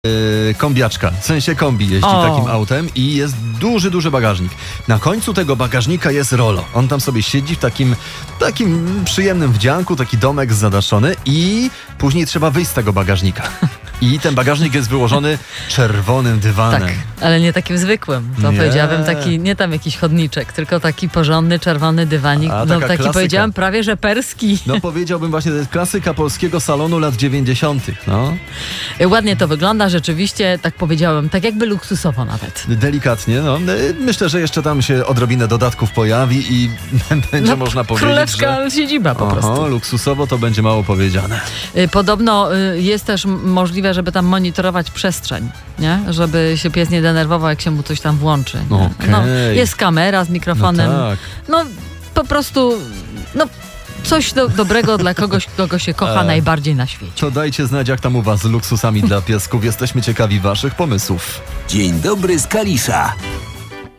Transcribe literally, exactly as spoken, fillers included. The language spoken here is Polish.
Yy, kombiaczka, w sensie kombi jeździ O. takim autem i jest duży, duży bagażnik. Na końcu tego bagażnika jest Rolo. On tam sobie siedzi w takim, takim przyjemnym wdzianku, taki domek zadaszony i później trzeba wyjść z tego bagażnika. I ten bagażnik jest wyłożony czerwonym dywanem. Tak, ale nie takim zwykłym. To Nie. powiedziałabym taki, nie tam jakiś chodniczek, tylko taki porządny, czerwony dywanik. A, No taka taki klasyka. powiedziałam prawie, że perski. No powiedziałbym właśnie, to jest klasyka polskiego salonu lat dziewięćdziesiątych. No. Ładnie to wygląda, rzeczywiście, tak powiedziałem, tak jakby luksusowo nawet. Delikatnie, no. My- Myślę, że jeszcze tam się odrobinę dodatków pojawi i będzie No, można powiedzieć, królewska że... siedziba po Aha, prostu. luksusowo to będzie mało powiedziane. Y, Podobno y, jest też m- możliwe, żeby tam monitorować przestrzeń, nie? Żeby się pies nie denerwował, jak się mu coś tam włączy. Nie? Okej. No, jest kamera z mikrofonem. No tak. No po prostu, no coś do, dobrego dla kogoś, kogo się kocha E. najbardziej na świecie. To dajcie znać, jak tam u was z luksusami dla piesków. Jesteśmy ciekawi waszych pomysłów. Dzień dobry z Kalisza.